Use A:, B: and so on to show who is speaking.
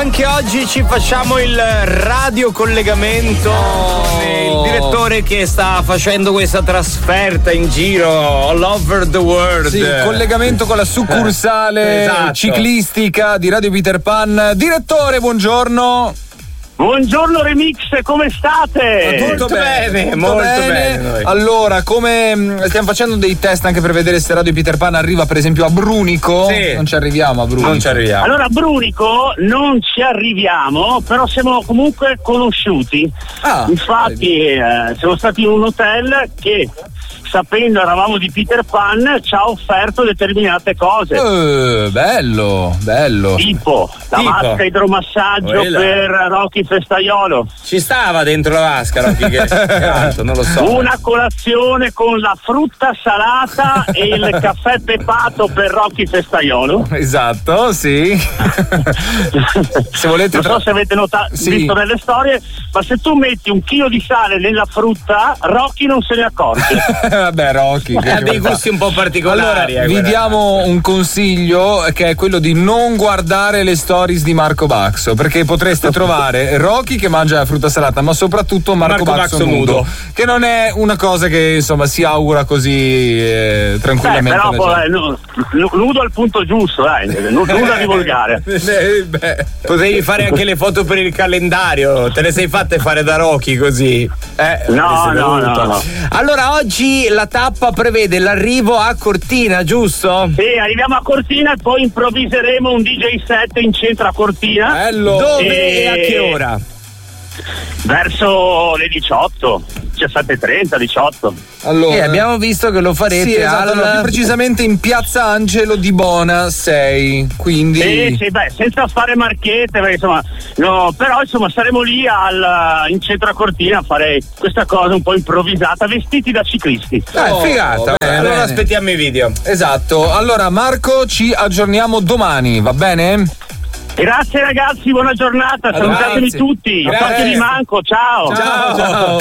A: Anche oggi ci facciamo il radiocollegamento con il direttore che sta facendo questa trasferta in giro all over the world.
B: Sì, collegamento con la succursale ciclistica di Radio Peter Pan. Direttore, buongiorno.
C: Buongiorno Remix, come state?
A: Molto bene, molto bene noi.
B: Allora, come stiamo facendo dei test anche per vedere se Radio Peter Pan arriva per esempio a Brunico?
A: Sì.
B: Non ci arriviamo a Brunico.
A: Non ci arriviamo.
C: Allora, a Brunico non ci arriviamo, però siamo comunque conosciuti. Infatti siamo stati in un hotel che, sapendo eravamo di Peter Pan, ci ha offerto determinate cose.
B: Bello.
C: Tipo la vasca idromassaggio per Rocky Festaiolo.
A: Ci stava dentro la vasca, Rocky, che non lo so.
C: Una colazione con la frutta salata e il caffè pepato per Rocky Festaiolo.
B: Esatto, sì. Se volete
C: non so se avete visto nelle storie, ma se tu metti 1 chilo di sale nella frutta, Rocky non se ne accorge.
B: Vabbè, Rocky
A: ha dei gusti un po' particolari.
B: Allora, vi diamo un consiglio, che è quello di non guardare le stories di Marco Baxo, perché potreste trovare Rocky che mangia la frutta salata, ma soprattutto Marco Baxo nudo, che non è una cosa che insomma si augura così tranquillamente.
C: Però nudo al punto giusto, nulla di volgare.
A: Potevi fare anche le foto per il calendario, te le sei fatte fare da Rocky così.
C: No.
A: Allora, oggi la tappa prevede l'arrivo a Cortina, giusto?
C: Sì, arriviamo a Cortina e poi improvviseremo un DJ set in centro a Cortina.
B: Bello.
A: Dove e a che ora?
C: Verso le 18, 17:30, 18.
B: Allora,
A: abbiamo visto che lo farete
B: più precisamente in Piazza Angelo di Bona 6, quindi
C: sì, senza fare marchette, perché insomma però insomma saremo lì in centro a Cortina a fare questa cosa un po' improvvisata, vestiti da ciclisti.
A: Figata. Allora aspettiamo i video.
B: Esatto. Allora Marco, ci aggiorniamo domani, va bene?
C: Grazie ragazzi, buona giornata, salutatemi tutti, a parte di manco, ciao.